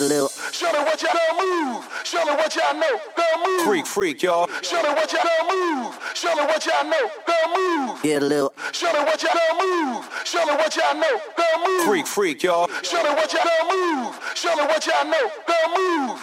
Show me what y'all move. Show me what y'all know. Girl, move. Freak, y'all. Show me what y'all move. Show me what y'all know. Girl, move. Get a little. Show me what y'all move. Show me what y'all know. Girl, move. Freak, y'all. Show me what y'all move. Show me what y'all know. Girl, move.